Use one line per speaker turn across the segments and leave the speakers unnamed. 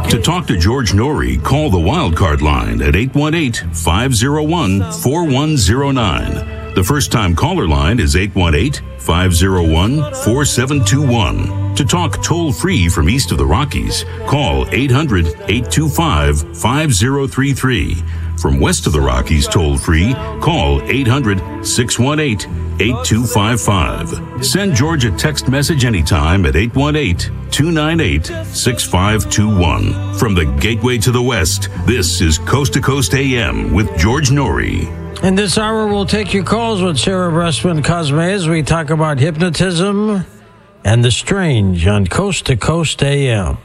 To talk to George Norrie, call the Wildcard line at 818-501-4109. The first-time caller line is 818-501-4721. To talk toll-free from east of the Rockies, call 800-825-5033. From west of the Rockies toll-free, call 800-618-8255. Send George a text message anytime at 818-298-6521. From the Gateway to the West, this is Coast to Coast AM with George Norrie.
In this hour, we'll take your calls with Sarah Bressman Cosme as we talk about hypnotism and the strange on Coast to Coast AM.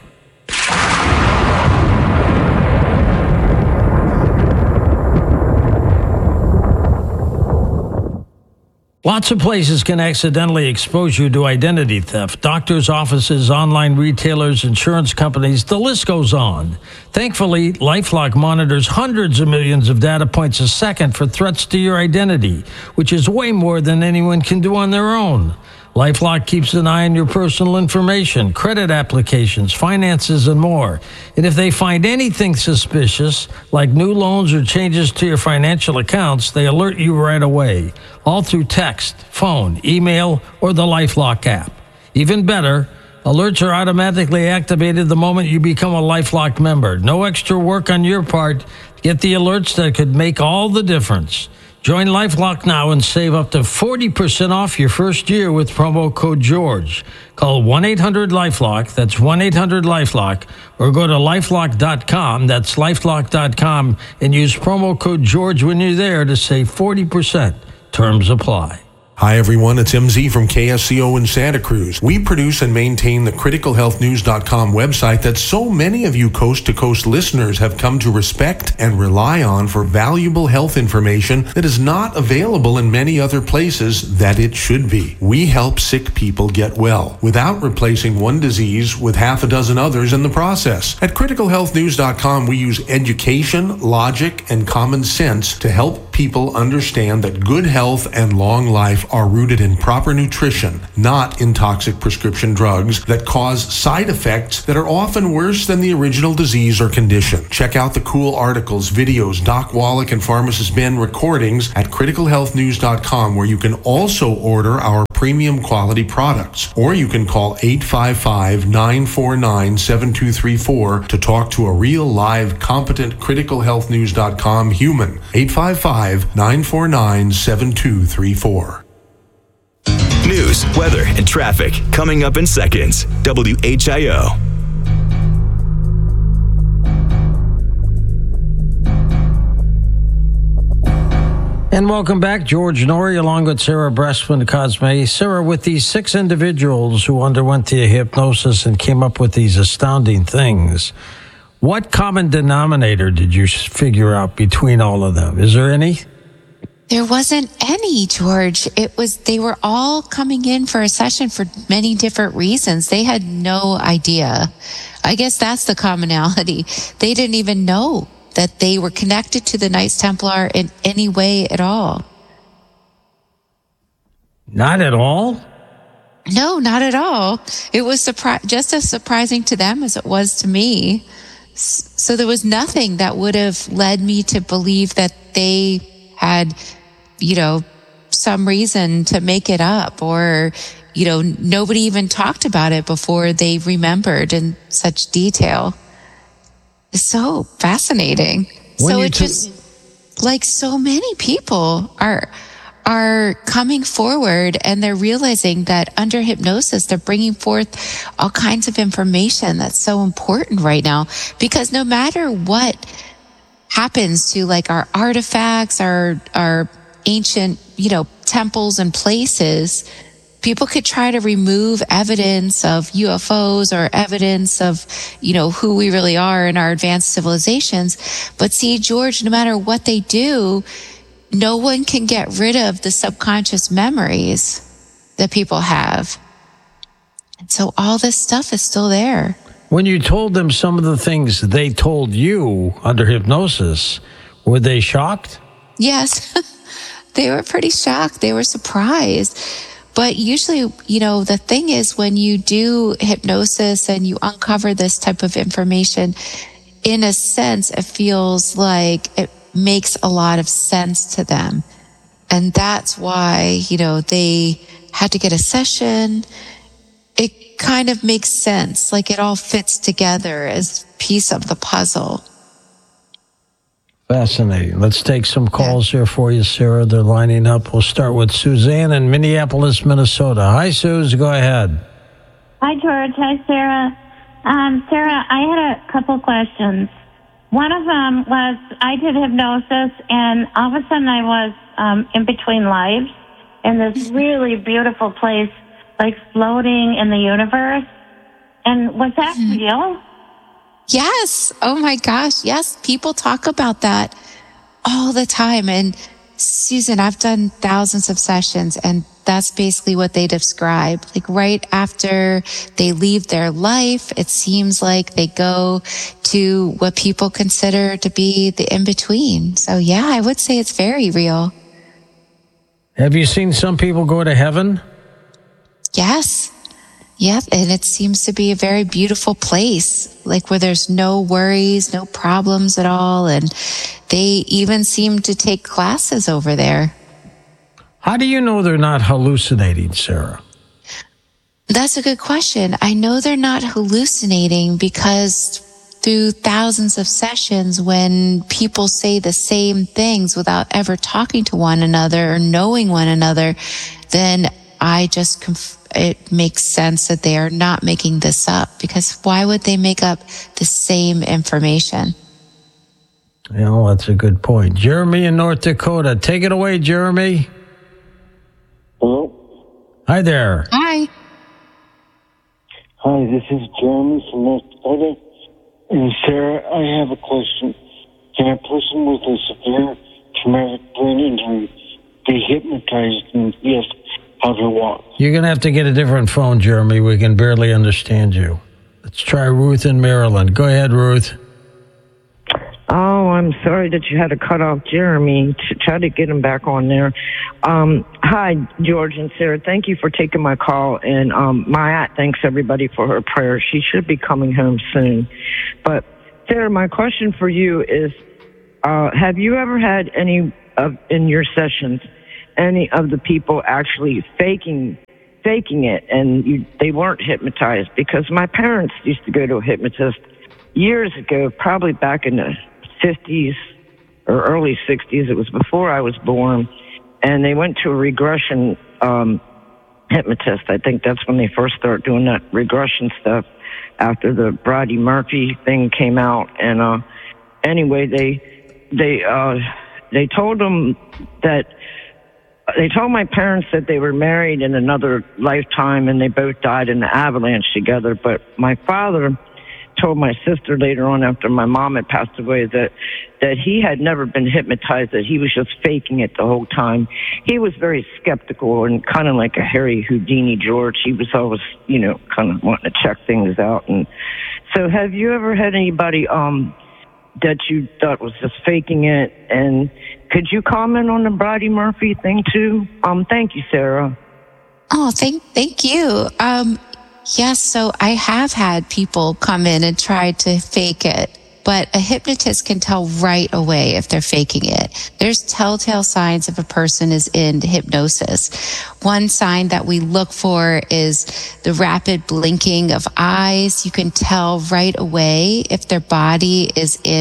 Lots of places can accidentally expose you to identity theft. Doctors' offices, online retailers, insurance companies, the list goes on. Thankfully, LifeLock monitors hundreds of millions of data points a second for threats to your identity, which is way more than anyone can do on their own. LifeLock keeps an eye on your personal information, credit applications, finances, and more. And if they find anything suspicious, like new loans or changes to your financial accounts, they alert you right away, all through text, phone, email, or the LifeLock app. Even better, alerts are automatically activated the moment you become a LifeLock member. No extra work on your part. Get the alerts that could make all the difference. Join LifeLock now and save up to 40% off your first year with promo code GEORGE. Call 1-800-LifeLock, that's 1-800-LifeLock, or go to LifeLock.com, that's LifeLock.com, and use promo code GEORGE when you're there to save 40%. Terms apply.
Hi everyone, it's MZ from KSCO in Santa Cruz. We produce and maintain the criticalhealthnews.com website that so many of you coast-to-coast listeners have come to respect and rely on for valuable health information that is not available in many other places that it should be. We help sick people get well without replacing one disease with half a dozen others in the process. At criticalhealthnews.com, we use education, logic, and common sense to help people understand that good health and long life are rooted in proper nutrition, not in toxic prescription drugs that cause side effects that are often worse than the original disease or condition. Check out the cool articles, videos, Doc Wallach and Pharmacist Ben recordings at criticalhealthnews.com, where you can also order our premium quality products. Or you can call 855-949-7234 to talk to a real, live, competent criticalhealthnews.com human. 855-949-7234.
News, weather, and traffic coming up in seconds. WHIO.
And welcome back, George Norrie, along with Sarah Bressman Cosme. Sarah, with these 6 individuals who underwent the hypnosis and came up with these astounding things, what common denominator did you figure out between all of them? Is there any?
There wasn't any, George. They were all coming in for a session for many different reasons. They had no idea. I guess that's the commonality. They didn't even know that they were connected to the Knights Templar in any way at all.
Not at all?
No, not at all. It was just as surprising to them as it was to me. So there was nothing that would have led me to believe that they had, some reason to make it up, or, nobody even talked about it before they remembered in such detail. It's so fascinating. So many people are coming forward, and they're realizing that under hypnosis, they're bringing forth all kinds of information that's so important right now, because no matter what happens to our artifacts, our ancient, temples and places, people could try to remove evidence of UFOs or evidence of, who we really are in our advanced civilizations. But see, George, no matter what they do, no one can get rid of the subconscious memories that people have. And so all this stuff is still there.
When you told them some of the things they told you under hypnosis, were they shocked?
Yes, they were pretty shocked. They were surprised. But usually, the thing is when you do hypnosis and you uncover this type of information, in a sense, it feels like it makes a lot of sense to them. And that's why, they had to get a session. It kind of makes sense. Like it all fits together as a piece of the puzzle.
Fascinating. Let's take some calls here for you, Sarah. They're lining up. We'll start with Suzanne in Minneapolis, Minnesota. Hi, Suze. Go ahead.
Hi, George. Hi, Sarah. Sarah, I had a couple questions. One of them was I did hypnosis, and all of a sudden I was in between lives in this really beautiful place, like floating in the universe. And was that real?
Yes. Oh my gosh. Yes. People talk about that all the time. And Susan, I've done thousands of sessions, and that's basically what they describe. Like right after they leave their life, it seems like they go to what people consider to be the in-between. So yeah, I would say it's very real.
Have you seen some people go to heaven?
Yes. Yep, and it seems to be a very beautiful place, like where there's no worries, no problems at all, and they even seem to take classes over there.
How do you know they're not hallucinating, Sarah?
That's a good question. I know they're not hallucinating because through thousands of sessions, when people say the same things without ever talking to one another or knowing one another, then I just it makes sense that they are not making this up, because why would they make up the same information?
Yeah, that's a good point. Jeremy in North Dakota. Take it away, Jeremy.
Hello?
Hi there.
Hi.
Hi, this is Jeremy from North Dakota. And Sarah, I have a question. Can a person with a severe traumatic brain injury be hypnotized, and yes, how to walk?
You're going to have to get a different phone, Jeremy. We can barely understand you. Let's try Ruth in Maryland. Go ahead, Ruth.
Oh, I'm sorry that you had to cut off Jeremy to try to get him back on there. Hi, George and Sarah. Thank you for taking my call. And my thanks everybody for her prayers. She should be coming home soon. But Sarah, my question for you is, have you ever had any of in your sessions, any of the people actually faking it, and they weren't hypnotized? Because my parents used to go to a hypnotist years ago, probably back in the 50s or early 60s. It was before I was born. And they went to a regression hypnotist. I think that's when they first started doing that regression stuff after the Brodie Murphy thing came out. And anyway, they told them that they told my parents that they were married in another lifetime and they both died in the avalanche together. But my father told my sister later on, after my mom had passed away, that he had never been hypnotized, that he was just faking it the whole time. He was very skeptical and kind of like a Harry Houdini George. He was always, kind of wanting to check things out. And so have you ever had anybody that you thought was just faking it? And could you comment on the Brodie Murphy thing too? Thank you, Sarah.
Oh, thank you. Yes, so I have had people come in and try to fake it, but a hypnotist can tell right away if they're faking it. There's telltale signs if a person is in hypnosis. One sign that we look for is the rapid blinking of eyes. You can tell right away if their body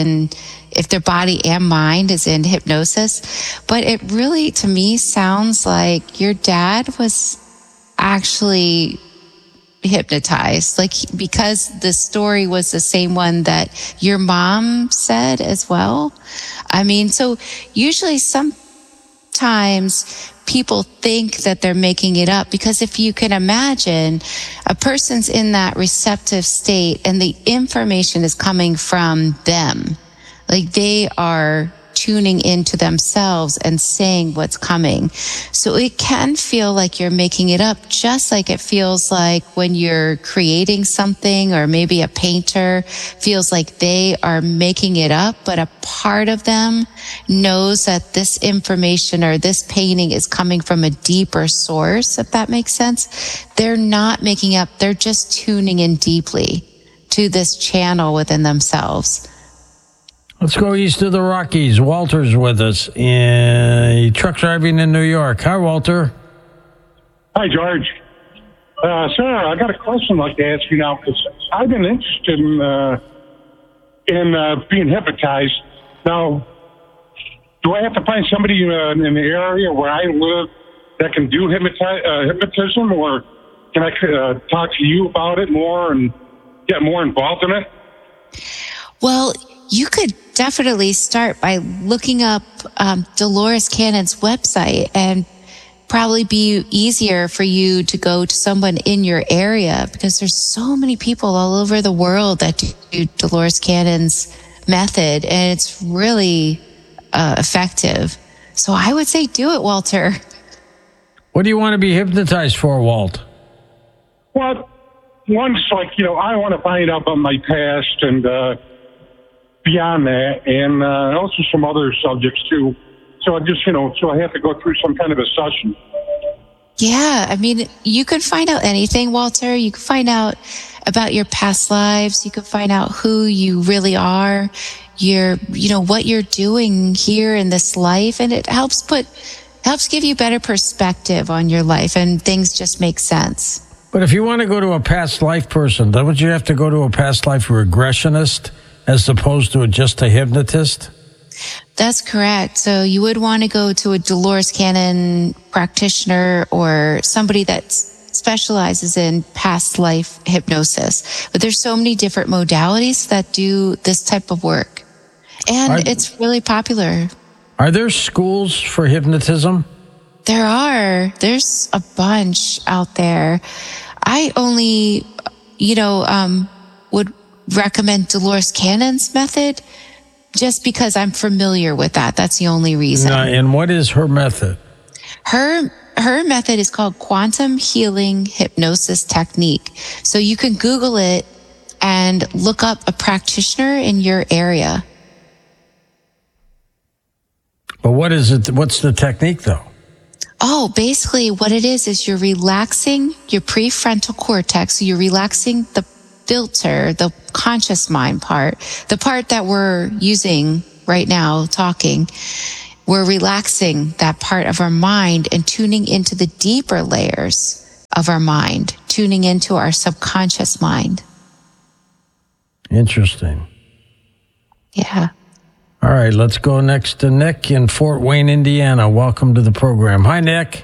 and mind is in hypnosis. But it really, to me, sounds like your dad was actually hypnotized, because the story was the same one that your mom said as well. I mean, so usually sometimes people think that they're making it up, because if you can imagine a person's in that receptive state and the information is coming from them, like they are tuning into themselves and saying what's coming. So it can feel like you're making it up, just like it feels like when you're creating something, or maybe a painter feels like they are making it up, but a part of them knows that this information or this painting is coming from a deeper source, if that makes sense. They're not making up, they're just tuning in deeply to this channel within themselves.
Let's go east of the Rockies. Walter's with us in truck driving in New York. Hi, Walter.
Hi, George. Sarah, I got a question I'd like to ask you now, because I've been interested in being hypnotized. Now, do I have to find somebody in the area where I live that can do hypnotism, or can I talk to you about it more and get more involved in it?
Well, you could definitely start by looking up Dolores Cannon's website, and probably be easier for you to go to someone in your area, because there's so many people all over the world that do Dolores Cannon's method, and it's really effective. So I would say do it, Walter.
What do you want to be hypnotized for, Walt?
Well, one's like, I want to find out about my past and beyond that, and also some other subjects too. So I just, so I have to go through some kind of a session.
Yeah, I mean, you could find out anything, Walter. You could find out about your past lives. You could find out who you really are, what you're doing here in this life, and it helps give you better perspective on your life, and things just make sense.
But if you want to go to a past life person, don't you have to go to a past life regressionist as opposed to just a hypnotist?
That's correct. So you would want to go to a Dolores Cannon practitioner or somebody that specializes in past life hypnosis. But there's so many different modalities that do this type of work. And it's really popular.
Are there schools for hypnotism?
There are. There's a bunch out there. I only, would recommend Dolores Cannon's method just because I'm familiar with that. That's the only reason.
And what is her method?
Her method is called Quantum Healing Hypnosis Technique. So you can Google it and look up a practitioner in your area.
But what is it? What's the technique, though?
Oh, basically what it is you're relaxing your prefrontal cortex. So you're relaxing the filter, the conscious mind part, the part that we're using right now talking. We're relaxing that part of our mind and tuning into the deeper layers of our mind, tuning into our subconscious mind.
Interesting.
Yeah.
All right, let's go next to Nick in Fort Wayne, Indiana. Welcome to the program. Hi, Nick.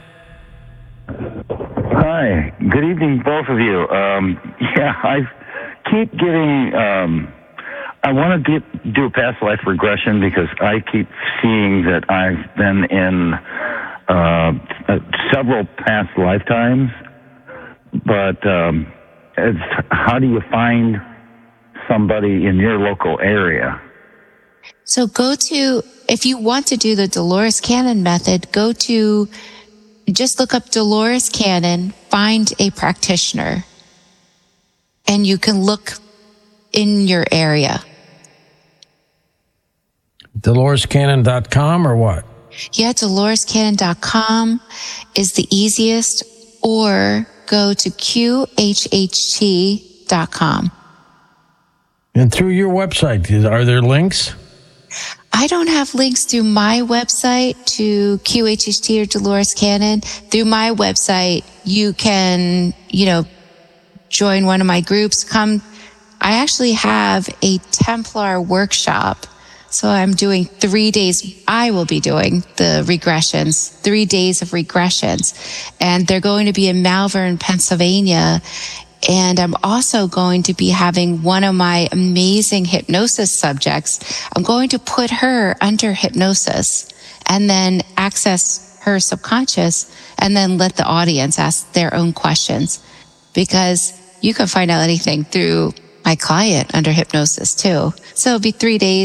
Hi. Good evening, both of you. I keep getting, I want to do a past life regression because I keep seeing that I've been in several past lifetimes, but how do you find somebody in your local area?
So if you want to do the Dolores Cannon method, just look up Dolores Cannon, find a practitioner, and you can look in your area.
DoloresCannon.com or what?
Yeah, DoloresCannon.com is the easiest, or go to QHHT.com.
And through your website, are there links?
I don't have links through my website to QHHT or Dolores Cannon. Through my website, you can, join one of my groups. I actually have a Templar workshop. So I'm doing 3 days. I will be doing the regressions, 3 days of regressions. And they're going to be in Malvern, Pennsylvania. And I'm also going to be having one of my amazing hypnosis subjects. I'm going to put her under hypnosis and then access her subconscious and then let the audience ask their own questions, because you can find out anything through my client under hypnosis too. So it'll be 3 days,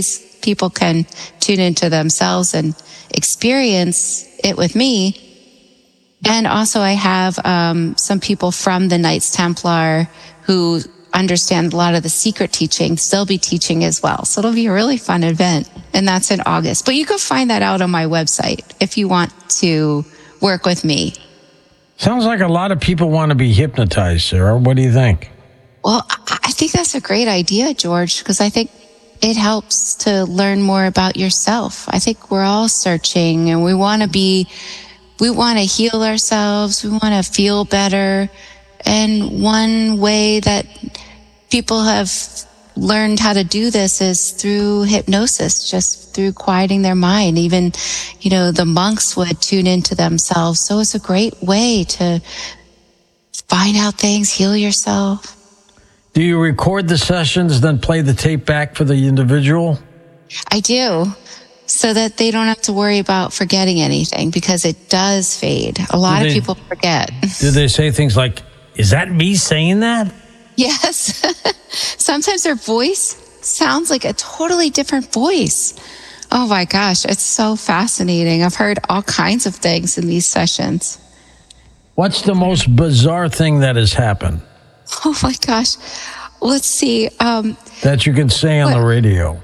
people can tune into themselves and experience it with me. And also I have some people from the Knights Templar who understand a lot of the secret teachings. They'll be teaching as well. So it'll be a really fun event. And that's in August. But you can find that out on my website if you want to work with me.
Sounds like a lot of people want to be hypnotized, Sarah. What do you think?
Well, I think that's a great idea, George, because I think it helps to learn more about yourself. I think we're all searching and we want to heal ourselves. We want to feel better. And one way that people have learned how to do this is through hypnosis, just through quieting their mind. Even, the monks would tune into themselves. So it's a great way to find out things, heal yourself.
Do you record the sessions, then play the tape back for the individual?
I do, so that they don't have to worry about forgetting anything, because it does fade. A lot of people forget.
Do they say things like, is that me saying that?
Yes. Sometimes their voice sounds like a totally different voice. Oh my gosh, it's so fascinating. I've heard all kinds of things in these sessions.
What's the most bizarre thing that has happened?
Oh my gosh. Let's see.
That you can say on the radio.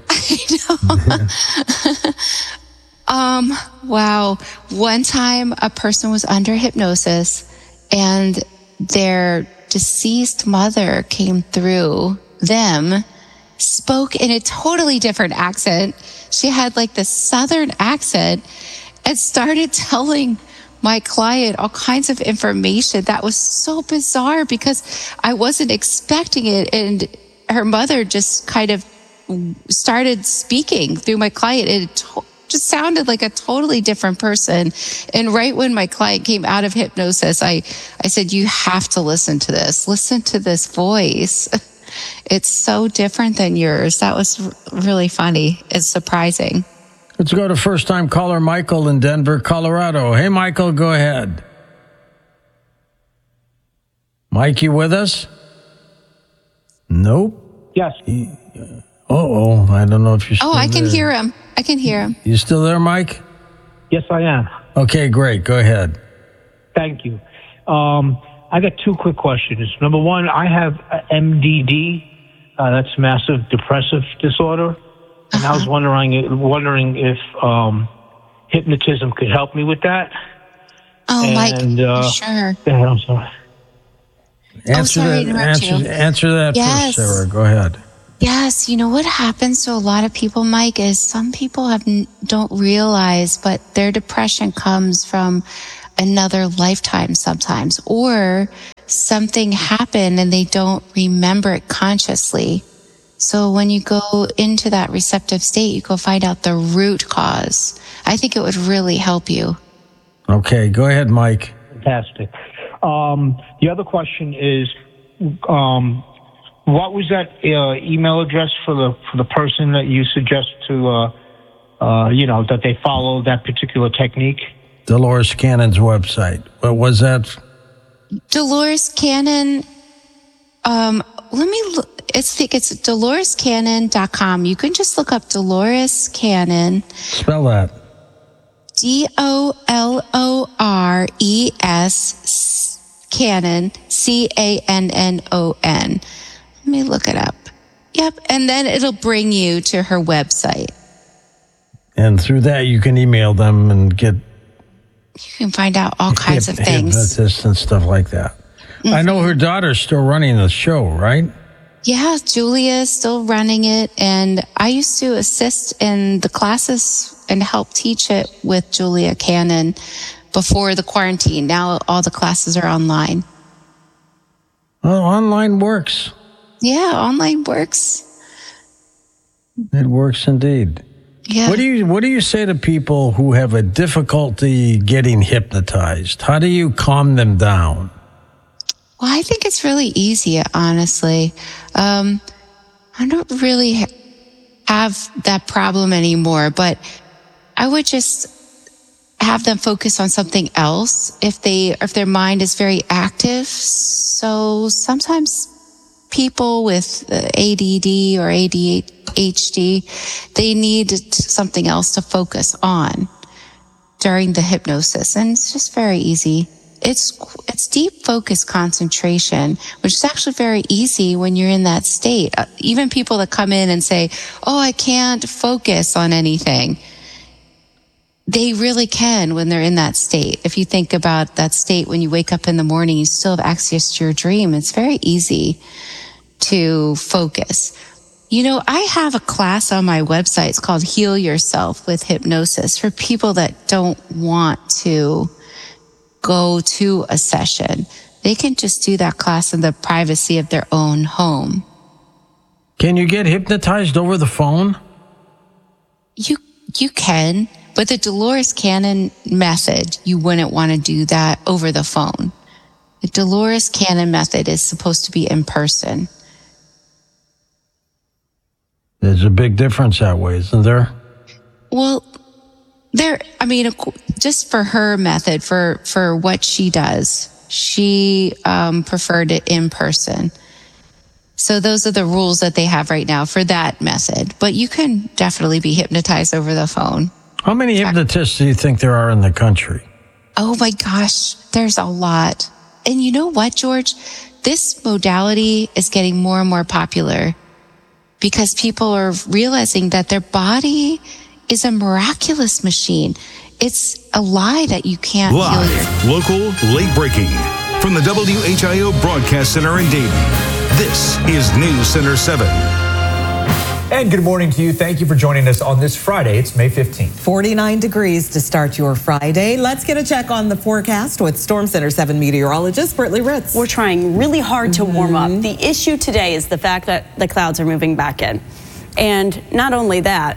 I know. Wow. One time a person was under hypnosis and their deceased mother came through them, spoke in a totally different accent. She had like this Southern accent and started telling my client all kinds of information that was so bizarre because I wasn't expecting it. And her mother just kind of started speaking through my client. It just sounded like a totally different person. And right when my client came out of hypnosis, I said, you have to listen to this. Listen to this voice. It's so different than yours. That was really funny. It's surprising.
Let's go to first-time caller Michael in Denver, Colorado. Hey, Michael, go ahead. Mike, you with us? Nope.
Yes.
I don't know if you're still there.
I can hear him. I can hear him.
You still there, Mike?
Yes, I am.
Okay, great. Go ahead.
Thank you. I got two quick questions. Number one, I have MDD. That's massive depressive disorder. And I was wondering if hypnotism could help me with that.
Mike, sure.
I'm sorry.
Answer that first, Sarah. Go ahead.
Yes, what happens to a lot of people, Mike, is some people don't realize, but their depression comes from another lifetime sometimes, or something happened and they don't remember it consciously. So when you go into that receptive state, you go find out the root cause. I think it would really help you.
Okay, go ahead, Mike.
Fantastic. The other question is, what was that email address for the person that you suggest to, that they follow that particular technique?
Dolores Cannon's website. What was that?
Dolores Cannon. Let me look. I think it's DoloresCannon.com. You can just look up Dolores Cannon.
Spell that.
DOLORES Cannon, CANNON. Let me look it up. Yep. And then it'll bring you to her website.
And through that, you can email them and get...
You can find out all kinds of things.
Hypnotists and stuff like that. Mm-hmm. I know her daughter's still running the show, right?
Yeah, Julia is still running it. And I used to assist in the classes and help teach it with Julia Cannon before the quarantine. Now all the classes are online.
Oh, online works.
Yeah, online works.
It works indeed.
Yeah.
What do you say to people who have a difficulty getting hypnotized? How do you calm them down?
Well, I think it's really easy, honestly. I don't really have that problem anymore, but I would just have them focus on something else if their mind is very active. So sometimes people with ADD or ADHD ADHD, they need something else to focus on during the hypnosis. And it's just very easy. It's deep focus concentration, which is actually very easy when you're in that state. Even people that come in and say, oh, I can't focus on anything, they really can when they're in that state. If you think about that state when you wake up in the morning, you still have access to your dream. It's very easy to focus. You know, I have a class on my website. It's called Heal Yourself with Hypnosis for people that don't want to go to a session. They can just do that class in the privacy of their own home.
Can you get hypnotized over the phone?
You can, but the Dolores Cannon method, you wouldn't want to do that over the phone. The Dolores Cannon method is supposed to be in person.
There's a big difference that way, isn't there?
Well, just for her method, for what she does, she preferred it in person. So those are the rules that they have right now for that method. But you can definitely be hypnotized over the phone.
How many hypnotists do you think there are in the country?
Oh my gosh, there's a lot. And you know what, George? This modality is getting more and more popular because people are realizing that their body is a miraculous machine. It's a lie that you can't
Live, local, late breaking. From the WHIO Broadcast Center in Dayton, this is News Center 7.
And good morning to you. Thank you for joining us on this Friday. It's May 15th.
49 degrees to start your Friday. Let's get a check on the forecast with Storm Center 7 meteorologist Brittany Ritz.
We're trying really hard to warm up. The issue today is the fact that the clouds are moving back in. And not only that,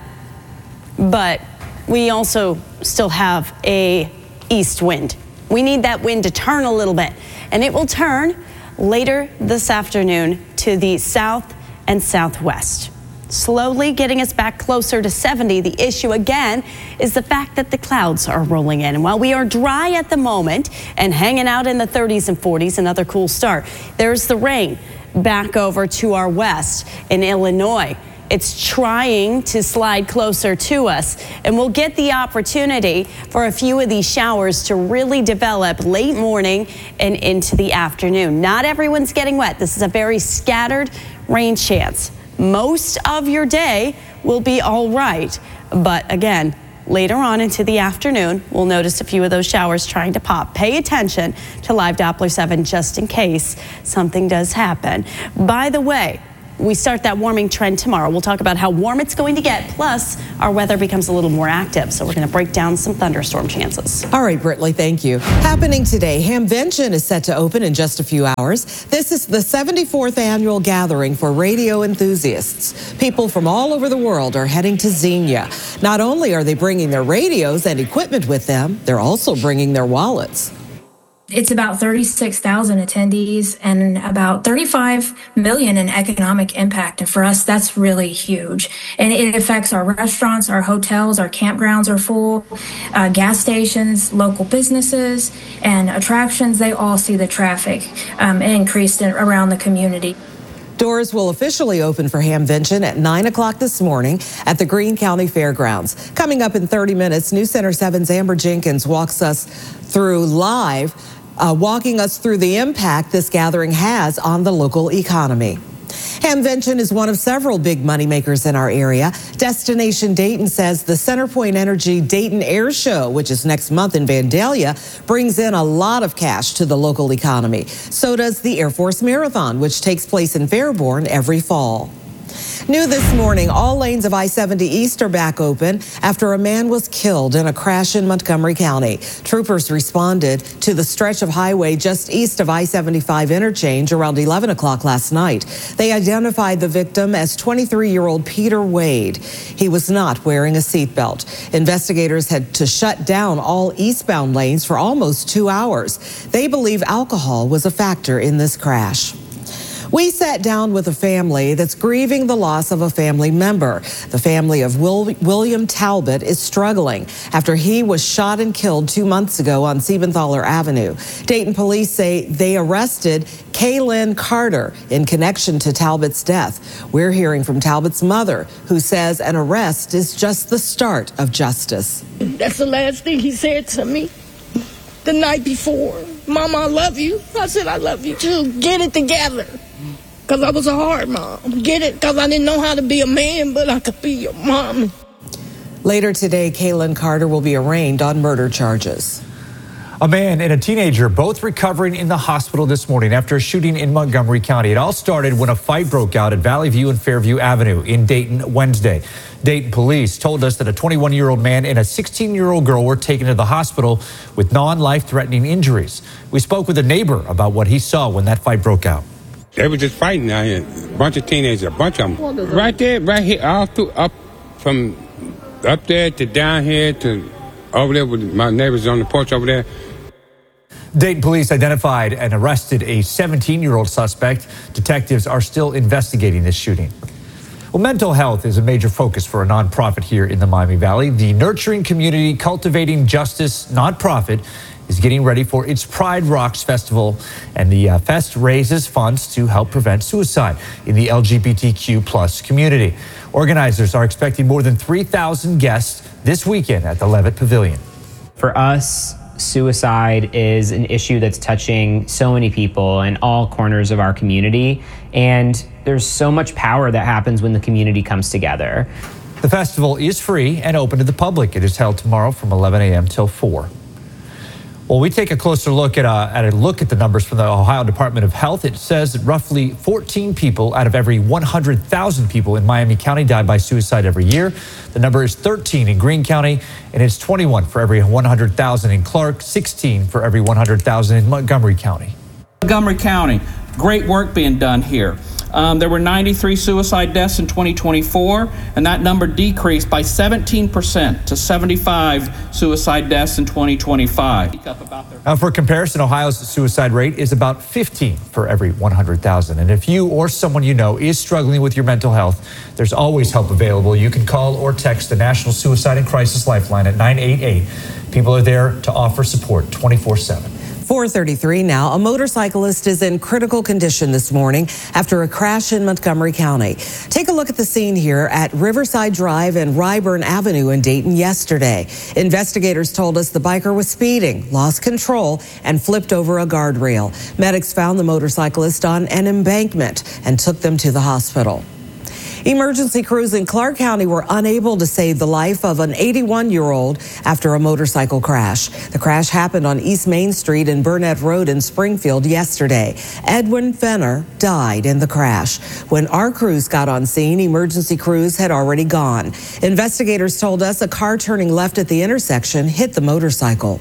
but we also still have a east wind. We need that wind to turn a little bit, and it will turn later this afternoon to the south and southwest, slowly getting us back closer to 70. The issue again is the fact that the clouds are rolling in. And while we are dry at the moment and hanging out in the 30s and 40s, another cool start, there's the rain back over to our west in Illinois. It's trying to slide closer to us, and we'll get the opportunity for a few of these showers to really develop late morning and into the afternoon. Not everyone's getting wet. This is a very scattered rain chance. Most of your day will be all right, but again, later on into the afternoon, we'll notice a few of those showers trying to pop. Pay attention to Live Doppler 7 just in case something does happen. By the way, we start that warming trend tomorrow. We'll talk about how warm it's going to get, plus our weather becomes a little more active, so we're going to break down some thunderstorm chances.
All right, Brittany, thank you. Happening today, Hamvention is set to open in just a few hours. This is the 74th annual gathering for radio enthusiasts. People from all over the world are heading to Xenia. Not only are they bringing their radios and equipment with them, they're also bringing their wallets.
It's about 36,000 attendees and about 35 million in economic impact. And for us, that's really huge. And it affects our restaurants, our hotels, our campgrounds are full, gas stations, local businesses, and attractions. They all see the traffic increased around the community.
Doors will officially open for Hamvention at 9 o'clock this morning at the Greene County Fairgrounds. Coming up in 30 minutes, News Center 7's Amber Jenkins walks us through live, walking us through the impact this gathering has on the local economy. Hamvention is one of several big moneymakers in our area. Destination Dayton says the CenterPoint Energy Dayton Air Show, which is next month in Vandalia, brings in a lot of cash to the local economy. So does the Air Force Marathon, which takes place in Fairborn every fall. New this morning, all lanes of I-70 East are back open after a man was killed in a crash in Montgomery County. Troopers responded to the stretch of highway just east of I-75 interchange around 11 o'clock last night. They identified the victim as 23-year-old Peter Wade. He was not wearing a seatbelt. Investigators had to shut down all eastbound lanes for almost 2 hours. They believe alcohol was a factor in this crash. We sat down with a family that's grieving the loss of a family member. The family of William Talbot is struggling after he was shot and killed 2 months ago on Siebenthaler Avenue. Dayton police say they arrested Kaylin Carter in connection to Talbot's death. We're hearing from Talbot's mother, who says an arrest is just the start of justice.
That's the last thing he said to me the night before. Mama, I love you. I said, I love you too. Get it together. Because I was a hard mom. Get it, because I didn't know how to be a man, but I could be your mom.
Later today, Kaylin Carter will be arraigned on murder charges.
A man and a teenager both recovering in the hospital this morning after a shooting in Montgomery County. It all started when a fight broke out at Valley View and Fairview Avenue in Dayton Wednesday. Dayton police told us that a 21-year-old man and a 16-year-old girl were taken to the hospital with non-life-threatening injuries. We spoke with a neighbor about what he saw when that fight broke out.
They were just fighting out here. A bunch of teenagers, a bunch of them. Right there, right here, all through, from up there to down here to over there with my neighbors on the porch over there.
Dayton police identified and arrested a 17-year-old suspect. Detectives are still investigating this shooting. Well, mental health is a major focus for a nonprofit here in the Miami Valley. The Nurturing Community Cultivating Justice nonprofit is getting ready for its Pride Rocks Festival, and the fest raises funds to help prevent suicide in the LGBTQ plus community. Organizers are expecting more than 3,000 guests this weekend at the Levitt Pavilion.
For us, suicide is an issue that's touching so many people in all corners of our community, and there's so much power that happens when the community comes together.
The festival is free and open to the public. It is held tomorrow from 11 a.m. till 4. Well, we take a closer look at the numbers from the Ohio Department of Health. It says that roughly 14 people out of every 100,000 people in Miami County die by suicide every year. The number is 13 in Greene County, and it's 21 for every 100,000 in Clark, 16 for every 100,000 in Montgomery County.
Montgomery County, great work being done here. There were 93 suicide deaths in 2024, and that number decreased by 17% to 75 suicide deaths in 2025.
Now, for comparison, Ohio's suicide rate is about 15 for every 100,000. And if you or someone you know is struggling with your mental health, there's always help available. You can call or text the National Suicide and Crisis Lifeline at 988. People are there to offer support 24/7.
4:33 now. A motorcyclist is in critical condition this morning after a crash in Montgomery County. Take a look at the scene here at Riverside Drive and Ryburn Avenue in Dayton yesterday. Investigators told us the biker was speeding, lost control, and flipped over a guardrail. Medics found the motorcyclist on an embankment and took them to the hospital. Emergency crews in Clark County were unable to save the life of an 81-year-old after a motorcycle crash. The crash happened on East Main Street and Burnett Road in Springfield yesterday. Edwin Fenner died in the crash. When our crews got on scene, emergency crews had already gone. Investigators told us a car turning left at the intersection hit the motorcycle.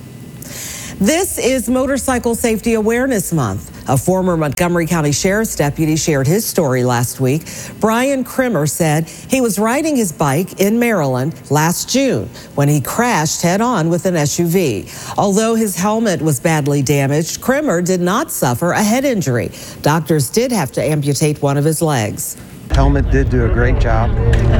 This is Motorcycle Safety Awareness Month. A former Montgomery County Sheriff's deputy shared his story last week. Brian Krimmer said he was riding his bike in Maryland last June when he crashed head-on with an SUV. Although his helmet was badly damaged, Krimmer did not suffer a head injury. Doctors did have to amputate one of his legs.
Helmet did do a great job.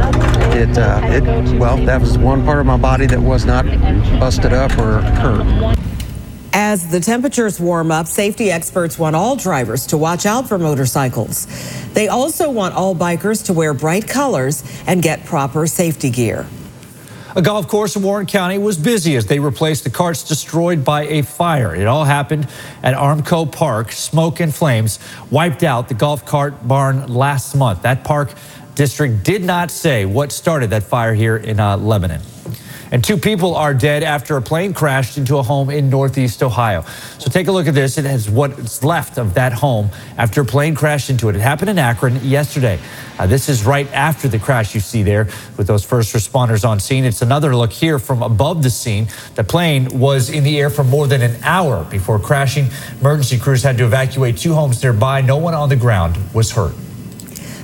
That was one part of my body that was not busted up or hurt.
As the temperatures warm up, safety experts want all drivers to watch out for motorcycles. They also want all bikers to wear bright colors and get proper safety gear.
A golf course in Warren County was busy as they replaced the carts destroyed by a fire. It all happened at Armco Park. Smoke and flames wiped out the golf cart barn last month. That park district did not say what started that fire here in Lebanon. And 2 people are dead after a plane crashed into a home in Northeast Ohio. So take a look at this. It has what's left of that home after a plane crashed into it. It happened in Akron yesterday. This is right after the crash you see there with those first responders on scene. It's another look here from above the scene. The plane was in the air for more than an hour before crashing. Emergency crews had to evacuate 2 homes nearby. No one on the ground was hurt.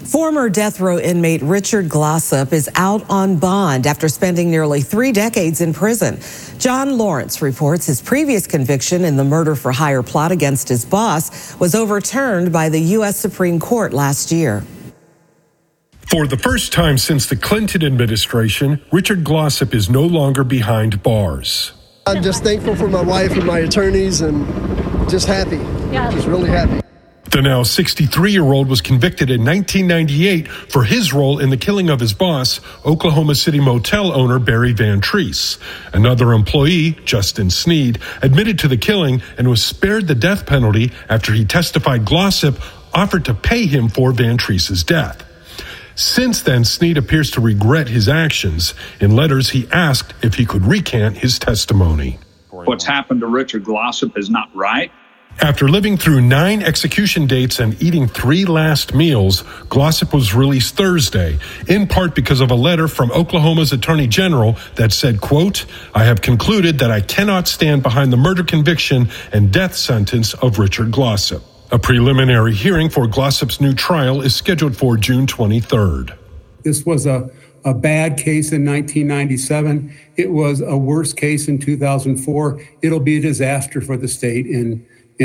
Former death row inmate Richard Glossip is out on bond after spending nearly 3 decades in prison. John Lawrence reports his previous conviction in the murder-for-hire plot against his boss was overturned by the U.S. Supreme Court last year.
For the first time since the Clinton administration, Richard Glossip is no longer behind bars.
I'm just thankful for my wife and my attorneys and just happy. Just really happy.
The now 63-year-old was convicted in 1998 for his role in the killing of his boss, Oklahoma City motel owner Barry Van Treese. Another employee, Justin Sneed, admitted to the killing and was spared the death penalty after he testified Glossip offered to pay him for Van Treese's death. Since then, Sneed appears to regret his actions. In letters, he asked if he could recant his testimony.
What's happened to Richard Glossip is not right.
After living through 9 execution dates and eating 3 last meals, Glossip was released Thursday, in part because of a letter from Oklahoma's Attorney General that said, quote, "I have concluded that I cannot stand behind the murder conviction and death sentence of Richard Glossip." A preliminary hearing for Glossip's new trial is scheduled for June 23rd.
This was a bad case in 1997. It was a worse case in 2004. It'll be a disaster for the state in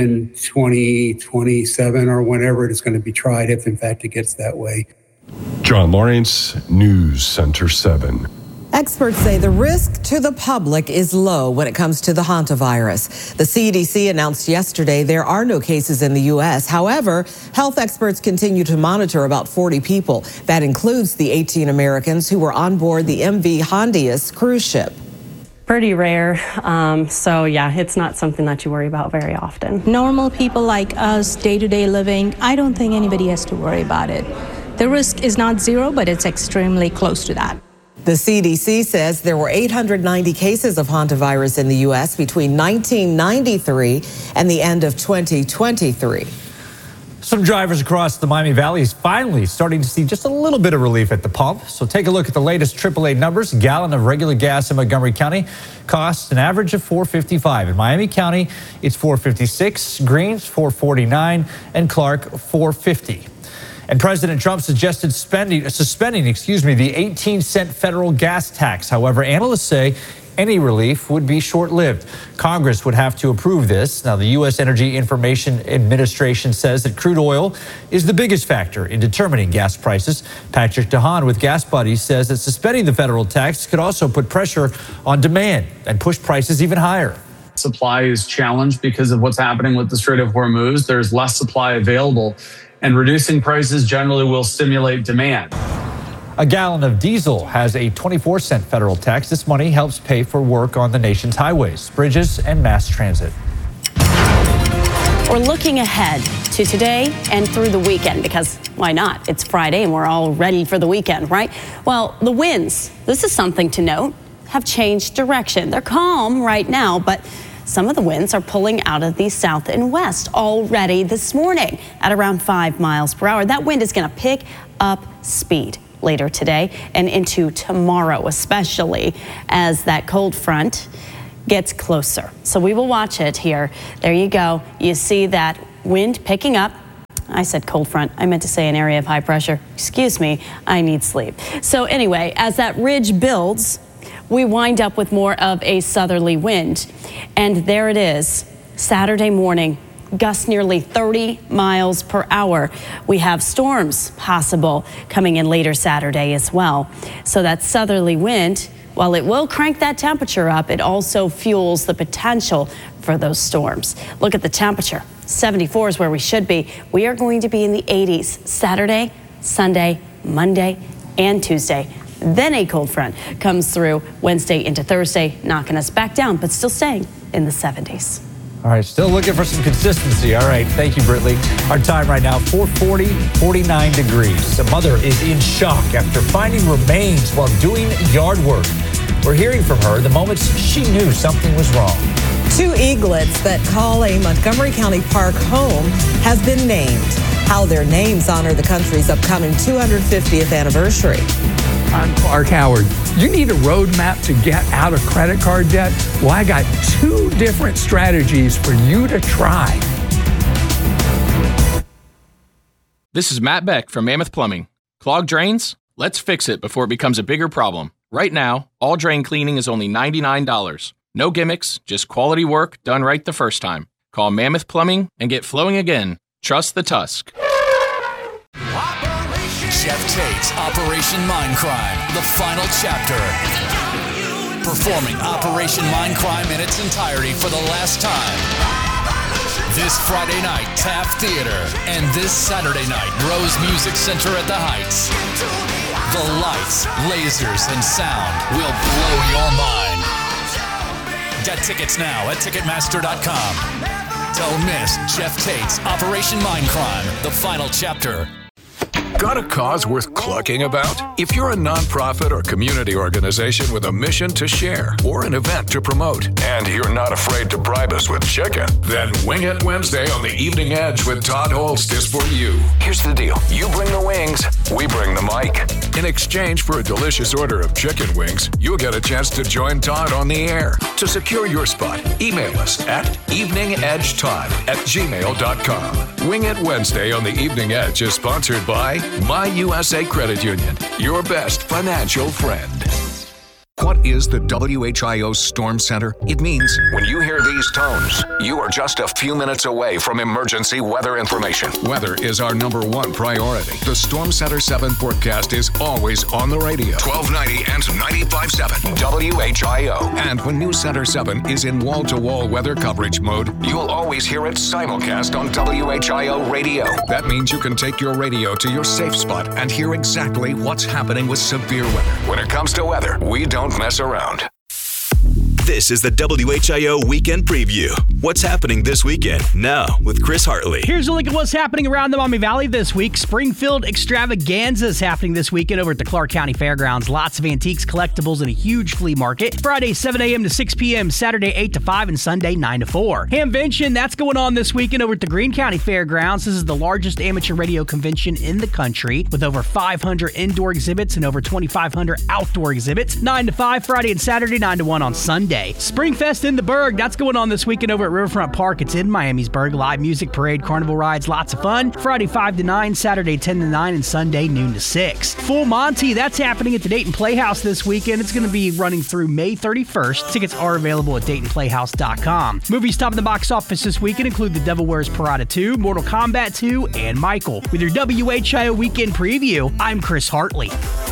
2027 or whenever it is going to be tried, if in fact it gets that way.
John Lawrence, News Center 7.
Experts say the risk to the public is low when it comes to the hantavirus. The CDC announced yesterday there are no cases in the U.S. However, health experts continue to monitor about 40 people. That includes the 18 Americans who were on board the MV Hondius cruise ship.
Pretty rare, so yeah, it's not something that you worry about very often.
Normal people like us, day-to-day living, I don't think anybody has to worry about it. The risk is not zero, but it's extremely close to that.
The CDC says there were 890 cases of hantavirus in the U.S. between 1993 and the end of 2023.
Some drivers across the Miami Valley is finally starting to see just a little bit of relief at the pump. So take a look at the latest AAA numbers. A gallon of regular gas in Montgomery County costs an average of $4.55. In Miami County, it's $4.56, Greens $4.49, and Clark $4.50. And President Trump suggested suspending the 18-cent federal gas tax. However, analysts say any relief would be short-lived. Congress would have to approve this. Now, the U.S. Energy Information Administration says that crude oil is the biggest factor in determining gas prices. Patrick DeHaan with Gas Buddies says that suspending the federal tax could also put pressure on demand and push prices even higher.
Supply is challenged because of what's happening with the Strait of Hormuz. There's less supply available, and reducing prices generally will stimulate demand.
A gallon of diesel has a 24-cent federal tax. This money helps pay for work on the nation's highways, bridges, and mass transit.
We're looking ahead to today and through the weekend because why not? It's Friday and we're all ready for the weekend, right? Well, the winds, this is something to note, have changed direction. They're calm right now, but some of the winds are pulling out of the south and west already this morning at around 5 miles per hour. That wind is going to pick up speed later today and into tomorrow, especially as that cold front gets closer. So we will watch it here. There you go. You see that wind picking up. I said cold front. I meant to say an area of high pressure. Excuse me. I need sleep. So anyway, as that ridge builds, we wind up with more of a southerly wind. And there it is, Saturday morning, gusts nearly 30 miles per hour. We have storms possible coming in later Saturday as well. So that southerly wind, while it will crank that temperature up, it also fuels the potential for those storms. Look at the temperature. 74 is where we should be. We are going to be in the 80s Saturday, Sunday, Monday, and Tuesday. Then a cold front comes through Wednesday into Thursday, knocking us back down, but still staying in the 70s.
All right, still looking for some consistency. All right, thank you, Brittany. Our time right now, 4:40, 49 degrees. A mother is in shock after finding remains while doing yard work. We're hearing from her the moments she knew something was wrong.
2 eaglets that call a Montgomery County park home have been named. How their names honor the country's upcoming 250th anniversary.
I'm Clark Howard. You need a roadmap to get out of credit card debt? Well, I got 2 different strategies for you to try.
This is Matt Beck from Mammoth Plumbing.
Clogged drains? Let's fix it before it becomes a bigger problem. Right now, all drain cleaning is only $99. No gimmicks, just quality work done right the first time. Call Mammoth Plumbing and get flowing again. Trust the Tusk.
Jeff Tate's Operation Mindcrime, the final chapter. Performing Operation Mindcrime in its entirety for the last time. This Friday night, Taft Theater, and this Saturday night, Rose Music Center at the Heights. The lights, lasers, and sound will blow your mind. Get tickets now at Ticketmaster.com. Don't miss Jeff Tate's Operation Mindcrime, the final chapter.
Got a cause worth clucking about? If you're a nonprofit or community organization with a mission to share or an event to promote, and you're not afraid to bribe us with chicken, then Wing It Wednesday on the Evening Edge with Todd Holst is for you. Here's the deal. You bring the wings, we bring the mic. In exchange for a delicious order of chicken wings, you'll get a chance to join Todd on the air. To secure your spot, email us at eveningedgetodd@gmail.com. Wing It Wednesday on the Evening Edge is sponsored by My USA Credit Union, your best financial friend. What is the WHIO Storm Center? It means when you hear these tones, you are just a few minutes away from emergency weather information. Weather is our #1 priority. The Storm Center 7 forecast is always on the radio. 1290 and 95.7 WHIO. And when News Center 7 is in wall-to-wall weather coverage mode, you'll always hear it simulcast on WHIO radio. That means you can take your radio to your safe spot and hear exactly what's happening with severe weather. When it comes to weather, we don't mess around.
This is the WHIO Weekend Preview. What's happening this weekend? Now, with Chris Hartley.
Here's a look at what's happening around the Maumee Valley this week. Springfield Extravaganza is happening this weekend over at the Clark County Fairgrounds. Lots of antiques, collectibles, and a huge flea market. Friday, 7 a.m. to 6 p.m., Saturday, 8 to 5, and Sunday, 9 to 4. Hamvention, that's going on this weekend over at the Greene County Fairgrounds. This is the largest amateur radio convention in the country, with over 500 indoor exhibits and over 2,500 outdoor exhibits. 9 to 5, Friday and Saturday, 9 to 1 on Sunday. Springfest in the Berg, that's going on this weekend over at Riverfront Park. It's in Miamisburg. Live music, parade, carnival rides, lots of fun. Friday 5 to 9, Saturday 10 to 9, and Sunday noon to 6. Full Monty, that's happening at the Dayton Playhouse this weekend. It's going to be running through May 31st. Tickets are available at DaytonPlayhouse.com. Movies top of the box office this weekend include The Devil Wears Prada 2, Mortal Kombat 2, and Michael. With your WHIO Weekend Preview, I'm Chris Hartley.